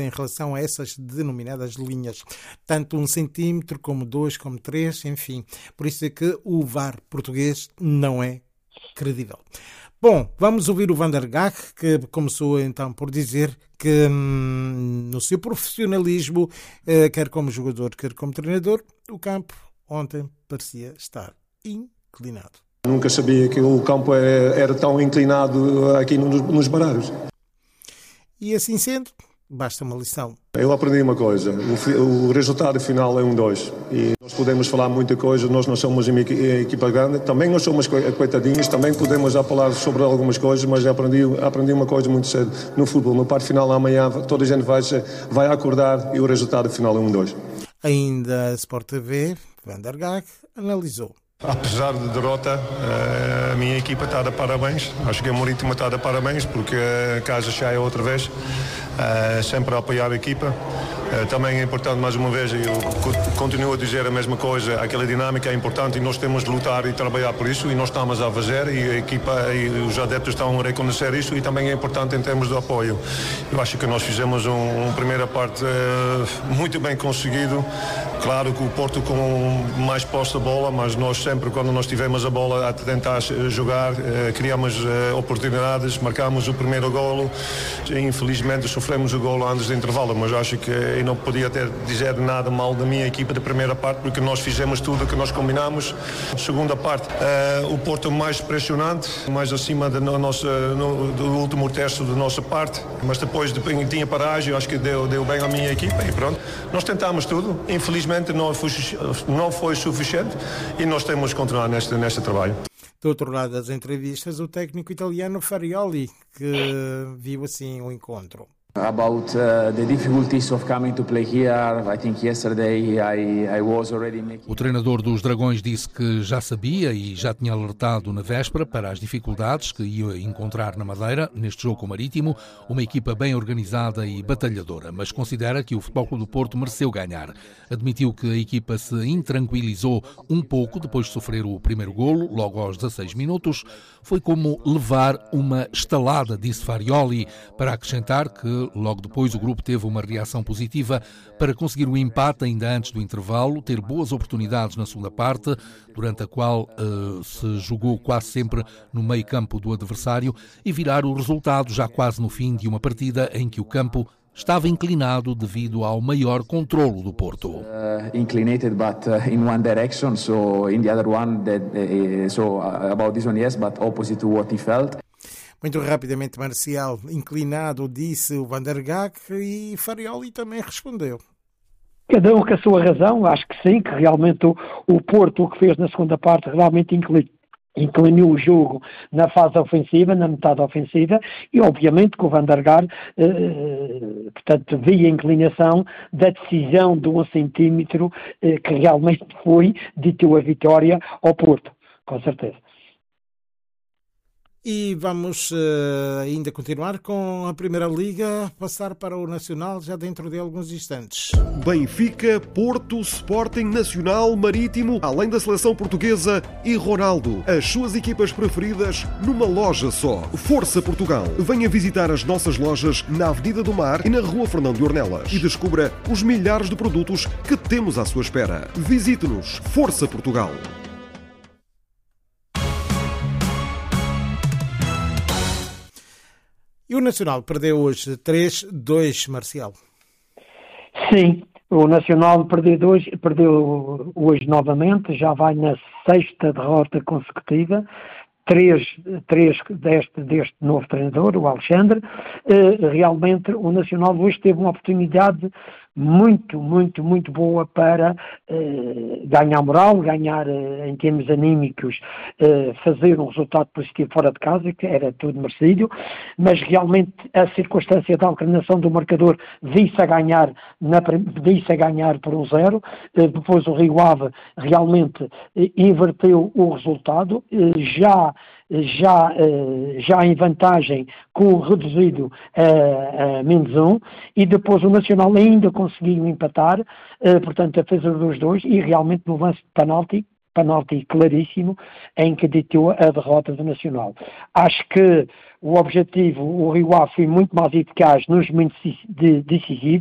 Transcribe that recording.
em relação a essas denominadas linhas, tanto 1 centímetro como 2, como 3, enfim. Por isso é que o VAR português não é credível. Bom, vamos ouvir o Van der Gaag, que começou então por dizer que no seu profissionalismo, quer como jogador, quer como treinador, o campo ontem parecia estar inclinado. Nunca sabia que o campo era tão inclinado aqui nos baralhos. E assim sendo, basta uma lição. Eu aprendi uma coisa, o resultado final é 1-2 e nós podemos falar muita coisa, nós não somos uma equipa grande, também nós somos coitadinhos, também podemos já falar sobre algumas coisas, mas aprendi uma coisa muito cedo no futebol, no parte final amanhã toda a gente vai acordar e o resultado final é 1-2. Ainda a Sport TV, Van der Gaag analisou. Apesar de derrota, a minha equipa está de parabéns. Acho que a Marítimo está de parabéns porque a casa cheia outra vez, sempre a apoiar a equipa. Também é importante, mais uma vez, eu continuo a dizer a mesma coisa, aquela dinâmica é importante e nós temos de lutar e trabalhar por isso e nós estamos a fazer e a equipa e os adeptos estão a reconhecer isso e também é importante em termos de apoio. Eu acho que nós fizemos uma primeira parte muito bem conseguido. Claro que o Porto com mais posse de bola, mas nós sempre, quando nós tivemos a bola a tentar jogar, criamos oportunidades, marcámos o primeiro golo. Infelizmente sofremos o golo antes do intervalo, mas acho que eu não podia dizer nada mal da minha equipa da primeira parte, porque nós fizemos tudo o que nós combinámos. Segunda parte, o Porto mais pressionante, mais acima do último terço da nossa parte, mas depois tinha paragem, eu acho que deu bem à minha equipa e pronto. Nós tentámos tudo, infelizmente não foi suficiente e nós temos que continuar neste trabalho. Do outro lado das entrevistas, o técnico italiano Farioli, que viu assim o encontro. About the difficulties of coming to play here, I think yesterday I was already making... O treinador dos Dragões disse que já sabia e já tinha alertado na véspera para as dificuldades que ia encontrar na Madeira, neste jogo com o Marítimo, uma equipa bem organizada e batalhadora, mas considera que o Futebol Clube do Porto mereceu ganhar. Admitiu que a equipa se intranquilizou um pouco depois de sofrer o primeiro golo, logo aos 16 minutos. Foi como levar uma estalada, disse Farioli, para acrescentar que logo depois o grupo teve uma reação positiva para conseguir o empate ainda antes do intervalo, ter boas oportunidades na segunda parte, durante a qual se jogou quase sempre no meio campo do adversário, e virar o resultado já quase no fim de uma partida em que o campo estava inclinado devido ao maior controlo do Porto. Inclinated, but in one direction, so in the other one, so about this one, yes, but opposite to what he felt. Muito rapidamente, Marcial, inclinado, disse o Van der Gaag, e Farioli também respondeu. Cada um com a sua razão, acho que sim, que realmente o Porto, o que fez na segunda parte, realmente inclinou o jogo na fase ofensiva, na metade ofensiva, e obviamente que o Van der Gaag, portanto, via a inclinação da decisão de 1 centímetro que realmente ditou a vitória ao Porto, com certeza. E vamos ainda continuar com a Primeira Liga, passar para o Nacional já dentro de alguns instantes. Benfica, Porto, Sporting, Nacional, Marítimo, além da seleção portuguesa e Ronaldo. As suas equipas preferidas numa loja só. Força Portugal. Venha visitar as nossas lojas na Avenida do Mar e na Rua Fernão de Ornelas e descubra os milhares de produtos que temos à sua espera. Visite-nos. Força Portugal. E o Nacional perdeu hoje 3-2, Marcial. Sim, o Nacional perdeu hoje novamente, já vai na 6ª derrota consecutiva, 3 deste novo treinador, o Alexandre. Realmente o Nacional hoje teve uma oportunidade muito boa para ganhar moral, ganhar em termos anímicos, fazer um resultado positivo fora de casa, que era tudo merecido, mas realmente a circunstância da alternação do marcador disse a ganhar por 1-0, depois o Rio Ave realmente inverteu o resultado, já em vantagem com o reduzido a -1, e depois o Nacional ainda conseguiu empatar, portanto a defesa dos dois, e realmente no lance de penalti penalti claríssimo em que ditou a derrota do Nacional. Acho que o objetivo, o Rio Ave foi muito mais eficaz nos momentos decisivos.